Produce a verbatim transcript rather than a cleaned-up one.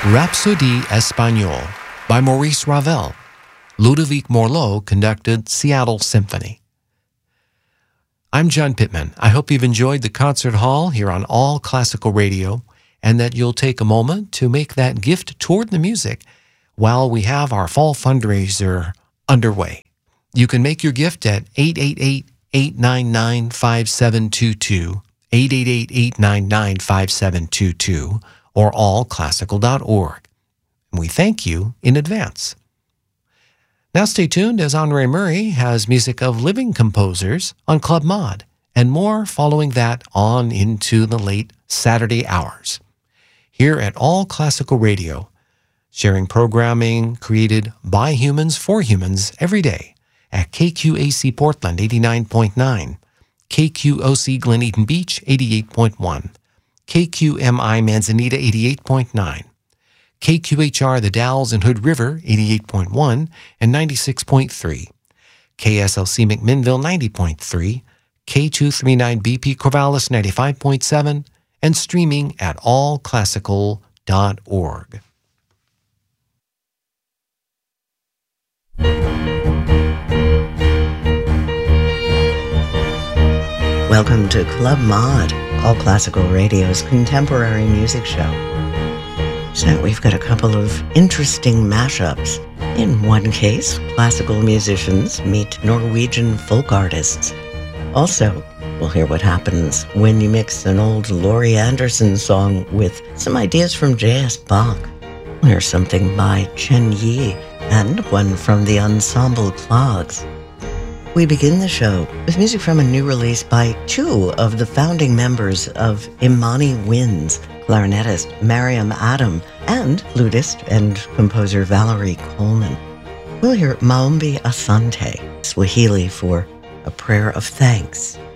Rhapsodie Espagnole by Maurice Ravel. Ludovic Morlot conducted Seattle Symphony. I'm John Pittman. I hope you've enjoyed the concert hall here on All Classical Radio and that you'll take a moment to make that gift toward the music while we have our fall fundraiser underway. You can make your gift at eight eight eight, eight nine nine, five seven two two, eight eight eight, eight nine nine, five seven two two, or all classical dot org. We thank you in advance. Now stay tuned as Andre Murray has music of living composers on Club Mod, and more following that on into the late Saturday hours. Here at All Classical Radio, sharing programming created by humans for humans every day at K Q A C Portland eighty-nine point nine, K Q O C Glen Eden Beach eighty-eight point one, K Q M I Manzanita eighty-eight point nine, K Q H R The Dalles and Hood River eighty-eight point one and ninety-six point three, K S L C McMinnville ninety point three, K two thirty-nine B P Corvallis ninety-five point seven, and streaming at all classical dot org. Welcome to Club Mod, All Classical Radio's contemporary music show. Tonight we've got a couple of interesting mashups. In one case, classical musicians meet Norwegian folk artists. Also, we'll hear what happens when you mix an old Laurie Anderson song with some ideas from J S Bach. We'll hear something by Chen Yi and one from the Ensemble Clogs. We begin the show with music from a new release by two of the founding members of Imani Winds, clarinetist Mariam Adam and flutist and composer Valerie Coleman. We'll hear Maombi Asante, Swahili for A Prayer of Thanks.